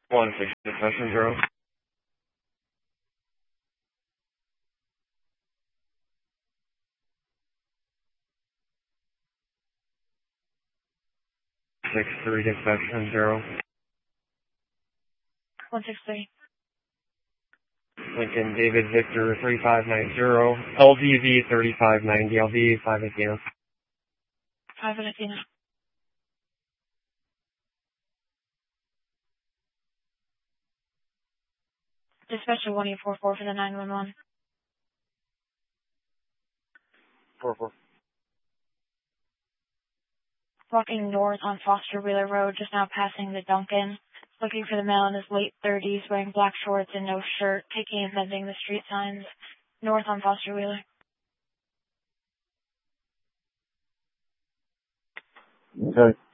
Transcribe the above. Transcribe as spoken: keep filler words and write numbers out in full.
one six seven zero. six three seven zero. one six three. Lincoln David Victor three five nine zero. L V V thirty-five ninety. L V V five Athena. five Athena. Dispatcher one eight four four for the nine one one. four four. Walking north on Foster Wheeler Road, just now passing the Duncan. Looking for the male in his late thirties, wearing black shorts and no shirt, taking and bending the street signs. North on Foster Wheeler. Okay.